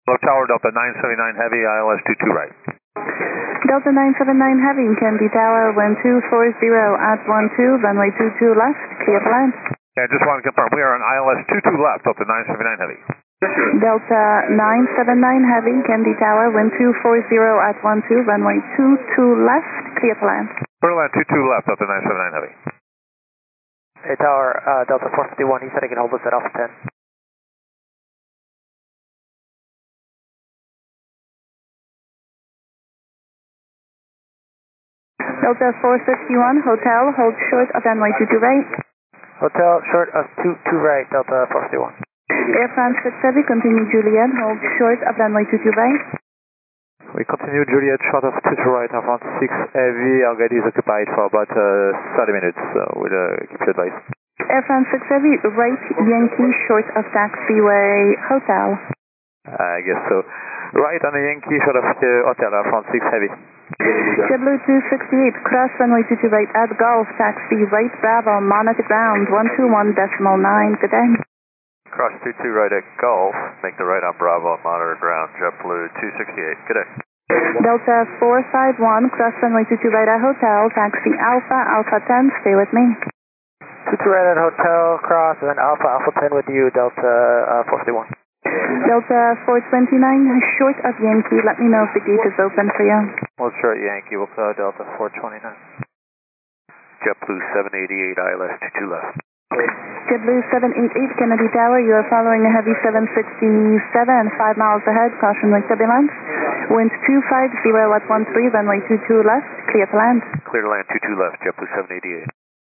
Hello Tower, Delta 979 Heavy, ILS 22 right. Delta 979 Heavy, Kennedy Tower, wind 240 at 12, runway 22 left, clear for land. Yeah, just want to confirm, we are on ILS 22 left, Delta 979 Heavy. Delta 979 Heavy, Kennedy Tower, wind 240 at 12, runway 22 left, clear for land. Clear land 22 left, Delta 979 Heavy. Hey Tower, Delta 451, he said he can hold us at Alpha 10. Delta 451, hotel, hold short of runway 22 right. Hotel short of 22 right, Delta 451. Air France 6 Heavy, continue Juliet, hold short of runway 22 right. We continue Juliet short of 22 right, Air France 6 Heavy, our gate is occupied for about 30 minutes, so we'll keep you advised. Air France 6 Heavy, right Yankee, short of taxiway, hotel. I guess so. Right on the Yankee, short of hotel, Air France 6 Heavy. JetBlue 268, cross runway 22 right at Golf, taxi right Bravo, monitor ground 121.9, good day. Cross 22 right at Golf, make the right on Bravo, monitor ground, JetBlue 268, good day. Delta 451, cross runway 22 right at Hotel, taxi Alpha 10, stay with me. 22 right at Hotel, cross, and then Alpha 10 with you, Delta 451. Delta 429, short of Yankee, let me know if the gate is open for you. We'll short Yankee, we'll call Delta 429. JetBlue 788, ILS 22 left. JetBlue 788, Kennedy Tower, you are following a heavy 767, 5 miles ahead, caution with turbulence. Wind 250 at 13, runway 22 left, clear to land. Clear to land 22 left, JetBlue 788.